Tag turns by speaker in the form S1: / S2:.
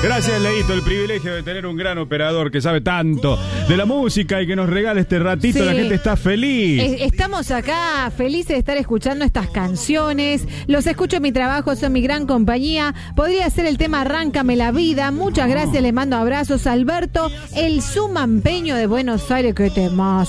S1: Gracias, Leito, el privilegio de tener un gran operador que sabe tanto de la música y que nos regala este ratito. Sí. La gente está feliz.
S2: Estamos acá felices de estar escuchando estas canciones. Los escucho en mi trabajo, son mi gran compañía. Podría ser el tema Arráncame la vida. Muchas gracias, les mando abrazos. Alberto, el sumampeño de Buenos Aires, que temas.